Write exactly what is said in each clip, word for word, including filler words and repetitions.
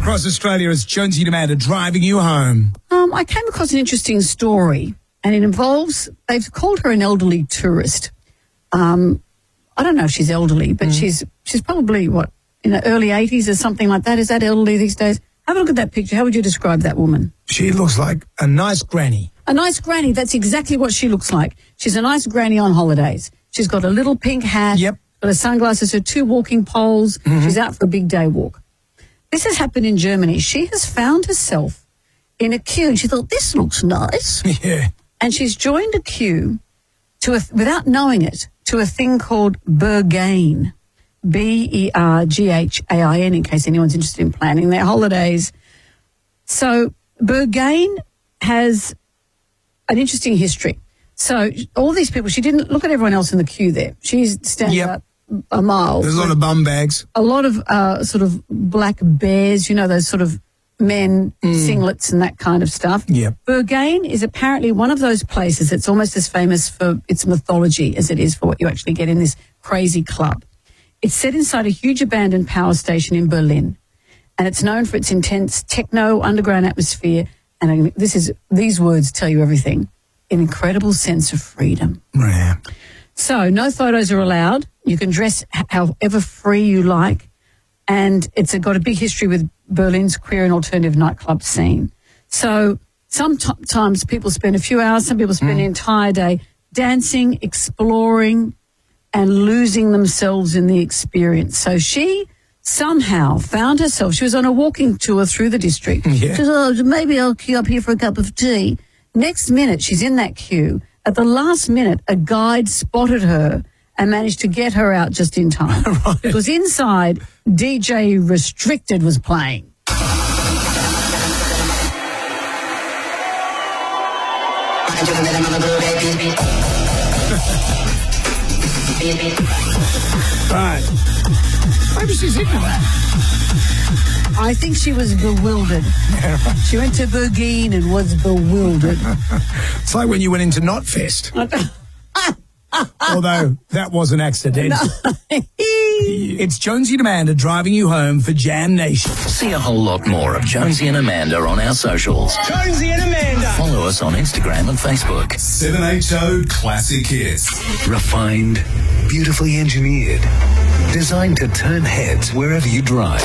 across Australia as Jonesy and Amanda driving you home. Um, I came across an interesting story, and it involves, they've called her an elderly tourist. Um, I don't know if she's elderly, but mm. she's she's probably, what, in the early eighties or something like that. Is that elderly these days? Have a look at that picture. How would you describe that woman? She looks like a nice granny. A nice granny. That's exactly what she looks like. She's a nice granny on holidays. She's got a little pink hat. Yep. Got her sunglasses, her two walking poles. Mm-hmm. She's out for a big day walk. This has happened in Germany. She has found herself in a queue, and she thought, this looks nice. Yeah. And she's joined a queue, to a, without knowing it, to a thing called Berghain. B E R G H A I N, in case anyone's interested in planning their holidays. So Berghain has an interesting history. So all these people, she didn't look at everyone else in the queue there. She's standing yep. up a mile. There's a lot of bum bags. A lot of uh, sort of black bears, you know, those sort of men, mm. singlets and that kind of stuff. Yep. Berghain is apparently one of those places that's almost as famous for its mythology as it is for what you actually get in this crazy club. It's set inside a huge abandoned power station in Berlin, and it's known for its intense techno underground atmosphere. And this is these words tell you everything: an incredible sense of freedom. Yeah. So no photos are allowed. You can dress however free you like, and it's got a big history with Berlin's queer and alternative nightclub scene. So sometimes people spend a few hours, some people spend mm. an entire day dancing, exploring, and losing themselves in the experience. So she somehow found herself, she was on a walking tour through the district. Yeah. She said, oh, maybe I'll queue up here for a cup of tea. Next minute, she's in that queue. At the last minute, a guide spotted her and managed to get her out just in time. Right. Because inside, D J Restricted was playing. Right. Maybe she's ignorant. I think she was bewildered. Yeah, right. She went to Berghain and was bewildered. It's like when you went into Knotfest. Although that wasn't accidental. No. It's Jonesy and Amanda driving you home for Jam Nation. See a whole lot more of Jonesy and Amanda on our socials. Jonesy and Amanda. Follow us on Instagram and Facebook. seven H O Classic Hits. Refined, beautifully engineered, designed to turn heads wherever you drive.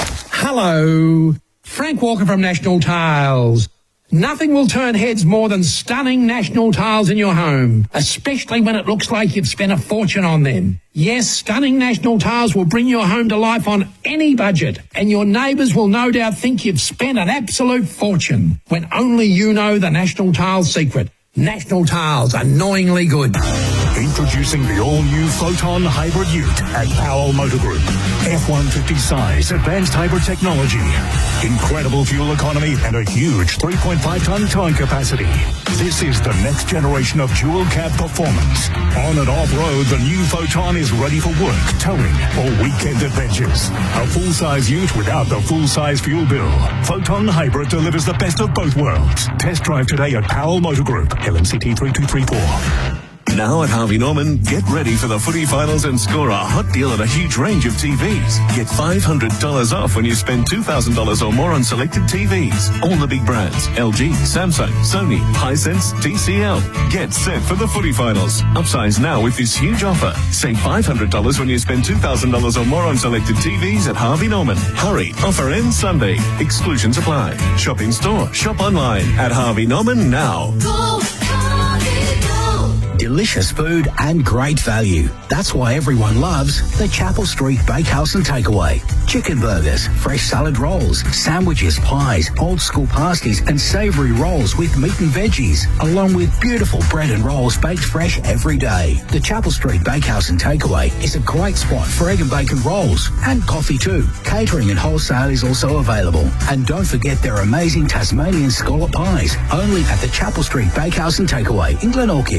Hello, Frank Walker from National Tiles. Nothing will turn heads more than stunning National Tiles in your home, especially when it looks like you've spent a fortune on them. Yes, stunning National Tiles will bring your home to life on any budget, and your neighbours will no doubt think you've spent an absolute fortune, when only you know the National Tiles secret. National Tiles, annoyingly good. Introducing the all-new Photon Hybrid Ute at Powell Motor Group. F one fifty size, advanced hybrid technology. Incredible fuel economy and a huge three point five ton towing capacity. This is the next generation of dual cab performance. On and off-road, the new Photon is ready for work, towing, or weekend adventures. A full-size ute without the full-size fuel bill. Photon Hybrid delivers the best of both worlds. Test drive today at Powell Motor Group, L M C T three two three four. Now at Harvey Norman, get ready for the footy finals and score a hot deal on a huge range of T Vs. Get five hundred dollars off when you spend two thousand dollars or more on selected T Vs. All the big brands, L G, Samsung, Sony, Hisense, T C L. Get set for the footy finals. Upsize now with this huge offer. Save five hundred dollars when you spend two thousand dollars or more on selected T Vs at Harvey Norman. Hurry, offer ends Sunday. Exclusions apply. Shop in store, shop online at Harvey Norman now. Go, Harvey, go. Delicious food and great value. That's why everyone loves the Chapel Street Bakehouse and Takeaway. Chicken burgers, fresh salad rolls, sandwiches, pies, old school pasties and savoury rolls with meat and veggies, along with beautiful bread and rolls baked fresh every day. The Chapel Street Bakehouse and Takeaway is a great spot for egg and bacon rolls and coffee too. Catering and wholesale is also available. And don't forget their amazing Tasmanian scallop pies, only at the Chapel Street Bakehouse and Takeaway in Glenorchy.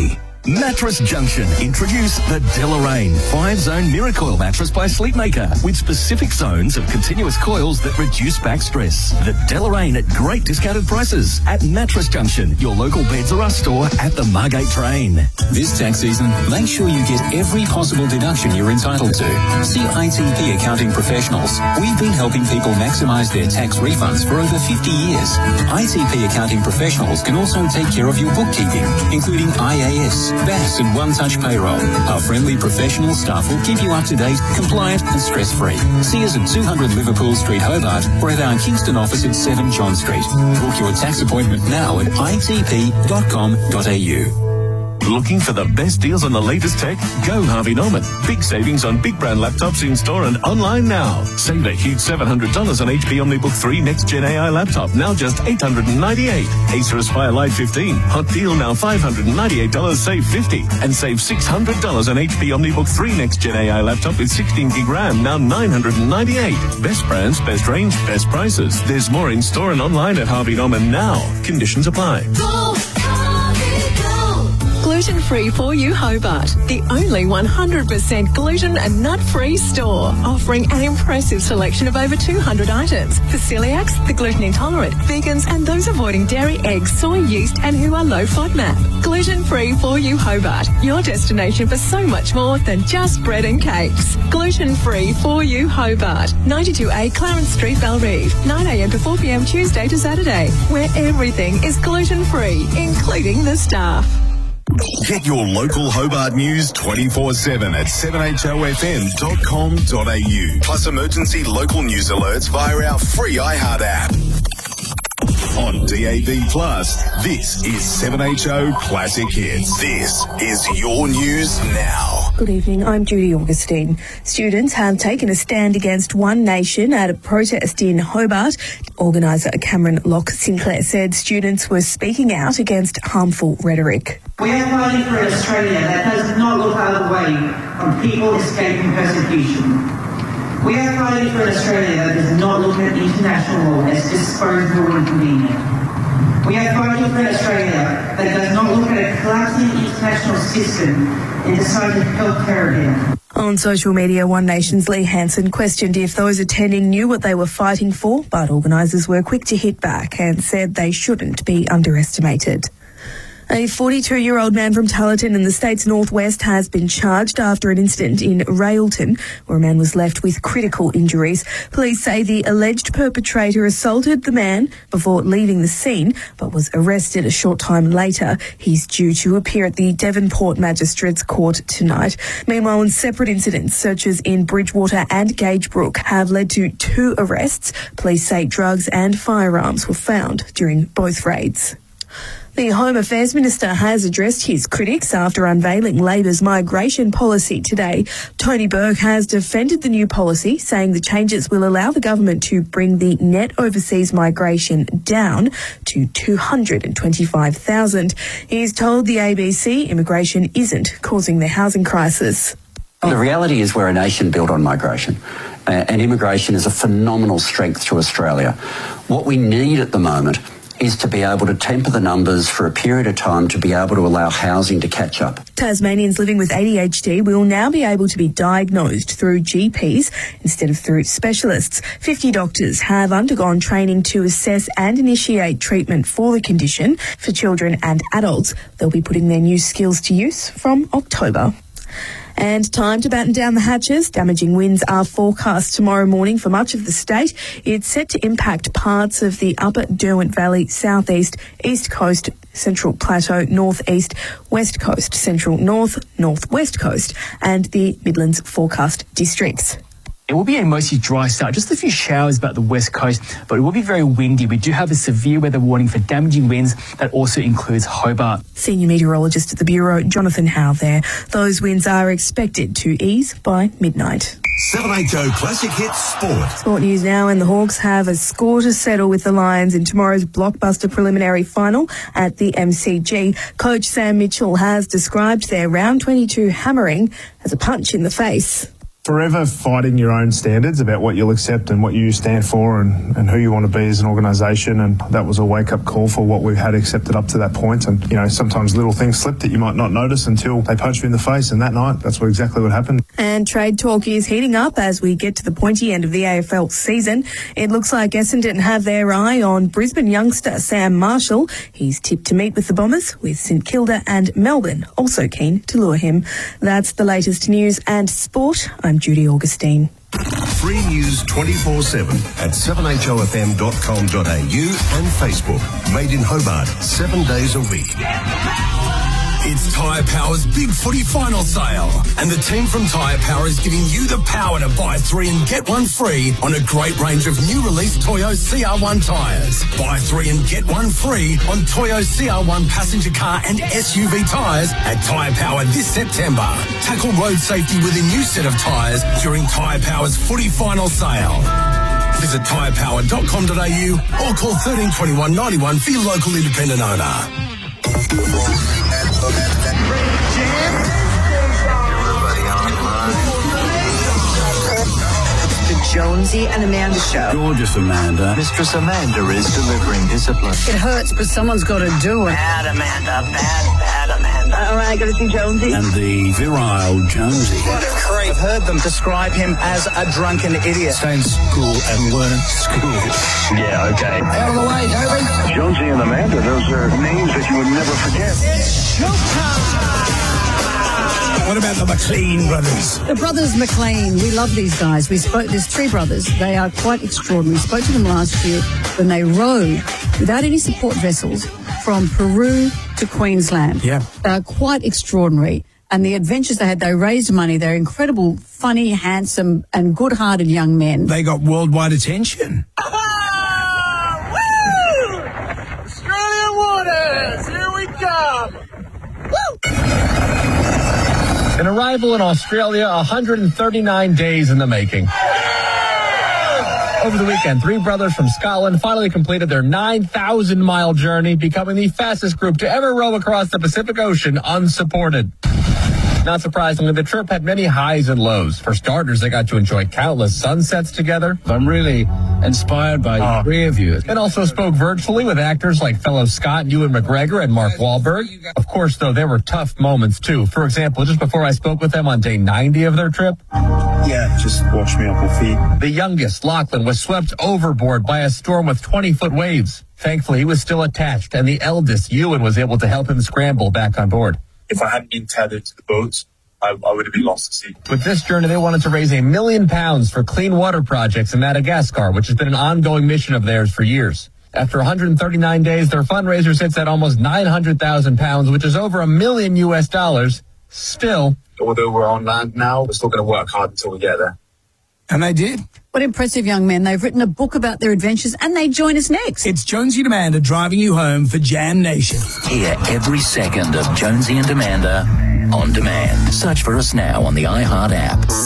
Mattress Junction introduce the Deloraine five-zone Miracoil mattress by Sleepmaker with specific zones of continuous coils that reduce back stress. The Deloraine at great discounted prices at Mattress Junction, your local Beds R Us store at the Margate train. This tax season, make sure you get every possible deduction you're entitled to. See I T P Accounting Professionals. We've been helping people maximise their tax refunds for over fifty years. I T P Accounting Professionals can also take care of your bookkeeping, including I A S, V A S and one-touch payroll. Our friendly professional staff will keep you up to date, compliant and stress-free. See us at two hundred Liverpool Street, Hobart, or at our Kingston office at seven John Street. Book your tax appointment now at I T P dot com dot A U. Looking for the best deals on the latest tech? Go Harvey Norman. Big savings on big brand laptops in store and online now. Save a huge seven hundred dollars on H P OmniBook three Next Gen A I laptop, now just eight hundred ninety-eight dollars. Acer Aspire Lite fifteen, hot deal now five hundred ninety-eight dollars, save fifty dollars. And save six hundred dollars on H P OmniBook three Next Gen A I laptop with sixteen gig RAM, now nine hundred ninety-eight dollars. Best brands, best range, best prices. There's more in store and online at Harvey Norman now. Conditions apply. Go, Harvey, go. Gluten-free for you, Hobart. The only one hundred percent gluten and nut-free store, offering an impressive selection of over two hundred items for celiacs, the gluten intolerant, vegans, and those avoiding dairy, eggs, soy, yeast, and who are low FODMAP. Gluten-free for you, Hobart. Your destination for so much more than just bread and cakes. Gluten-free for you, Hobart. ninety-two A Clarence Street, Belrive. nine a m to four p m Tuesday to Saturday, where everything is gluten-free, including the staff. Get your local Hobart news twenty-four seven at seven H O F M dot com dot A U. Plus emergency local news alerts via our free iHeart app. On D A B Plus, this is seven H O Classic Hits. This is your news now. Good evening, I'm Judy Augustine. Students have taken a stand against One Nation at a protest in Hobart. Organiser Cameron Locke Sinclair said students were speaking out against harmful rhetoric. We are fighting for an Australia that does not look out of the way from people escaping persecution. We are fighting for an Australia that does not look at international law as disposable and inconvenient. We are fighting for an Australia that does not look at a collapsing international system and decide to help terror. On social media, One Nation's Lee Hansen questioned if those attending knew what they were fighting for, but organisers were quick to hit back and said they shouldn't be underestimated. A forty-two-year-old man from Tallerton in the state's northwest has been charged after an incident in Railton, where a man was left with critical injuries. Police say the alleged perpetrator assaulted the man before leaving the scene, but was arrested a short time later. He's due to appear at the Devonport Magistrates Court tonight. Meanwhile, in separate incidents, searches in Bridgewater and Gagebrook have led to two arrests. Police say drugs and firearms were found during both raids. The Home Affairs Minister has addressed his critics after unveiling Labor's migration policy today. Tony Burke has defended the new policy, saying the changes will allow the government to bring the net overseas migration down to two hundred twenty-five thousand. He's told the A B C immigration isn't causing the housing crisis. The reality is we're a nation built on migration, uh, and immigration is a phenomenal strength to Australia. What we need at the moment is to be able to temper the numbers for a period of time to be able to allow housing to catch up. Tasmanians living with A D H D will now be able to be diagnosed through G Ps instead of through specialists. fifty doctors have undergone training to assess and initiate treatment for the condition. For children and adults, they'll be putting their new skills to use from October. And time to batten down the hatches. Damaging winds are forecast tomorrow morning for much of the state. It's set to impact parts of the upper Derwent Valley, southeast, east coast, central plateau, northeast, west coast, central north, northwest coast, and the Midlands forecast districts. It will be a mostly dry start, just a few showers about the west coast, but it will be very windy. We do have a severe weather warning for damaging winds that also includes Hobart. Senior meteorologist at the Bureau, Jonathan Howe there. Those winds are expected to ease by midnight. seven H O Classic Hits Sport. Sport news now, and the Hawks have a score to settle with the Lions in tomorrow's blockbuster preliminary final at the M C G. Coach Sam Mitchell has described their round twenty-two hammering as a punch in the face. forever fighting your own standards about what you'll accept and what you stand for and, and who you want to be as an organisation. And that was a wake-up call for what we've had accepted up to that point. And, you know, sometimes little things slip that you might not notice until they punch you in the face. And that night, that's what exactly what happened. And trade talk is heating up as we get to the pointy end of the A F L season. It looks like Essendon have their eye on Brisbane youngster Sam Marshall. He's tipped to meet with the Bombers, with St Kilda and Melbourne also keen to lure him. That's the latest news and sport. I'm Judy Augustine. Free news twenty-four seven at seven h o f m dot com dot a u and Facebook. Made in Hobart, seven days a week. It's Tyre Power's Big Footy Final Sale, and the team from Tyre Power is giving you the power to buy three and get one free on a great range of new release Toyo C R one tyres. Buy three and get one free on Toyo C R one passenger car and S U V tyres at Tyre Power this September. Tackle road safety with a new set of tyres during Tyre Power's Footy Final Sale. Visit tyre power dot com dot a u or call thirteen twenty-one ninety-one for your local independent owner. The Jonesy and Amanda Show. Gorgeous Amanda. Mistress Amanda is delivering discipline. It hurts, but someone's got to do it. Bad Amanda, bad, bad Amanda. All right, got to see Jonesy. And the virile Jonesy. What a creep. I've heard them describe him as a drunken idiot. Stay in school and learn at school. Yeah, okay. Out of the way, Toby. Jonesy and Amanda, those are names that you would never forget. It's showtime. What about the McLean brothers? The brothers McLean, we love these guys. We spoke, there's three brothers. They are quite extraordinary. We spoke to them last year when they rowed without any support vessels from Peru to Queensland. Yeah. They are quite extraordinary. And the adventures they had, they raised money. They're incredible, funny, handsome, and good-hearted young men. They got worldwide attention. Woo! Australian waters, here we come. Woo! An arrival in Australia, one hundred thirty-nine days in the making. Over the weekend, three brothers from Scotland finally completed their nine thousand mile journey, becoming the fastest group to ever row across the Pacific Ocean unsupported. Not surprisingly, the trip had many highs and lows. For starters, they got to enjoy countless sunsets together. I'm really inspired by the three of you. And also spoke virtually with actors like fellow Scott Ewan McGregor and Mark Wahlberg. Of course, though, there were tough moments, too. For example, just before I spoke with them on day ninety of their trip. Yeah, just watch me up my feet. The youngest, Lachlan, was swept overboard by a storm with twenty-foot waves. Thankfully, he was still attached, and the eldest, Ewan, was able to help him scramble back on board. If I hadn't been tethered to the boat, I, I would have been lost at sea. With this journey, they wanted to raise a million pounds for clean water projects in Madagascar, which has been an ongoing mission of theirs for years. After one hundred thirty-nine days, their fundraiser sits at almost nine hundred thousand pounds, which is over a million U S dollars. Still, although we're on land now, we're still going to work hard until we get there. And they did. What impressive young men. They've written a book about their adventures and they join us next. It's Jonesy and Amanda driving you home for Jam Nation. Hear every second of Jonesy and Amanda on demand. Search for us now on the iHeart app.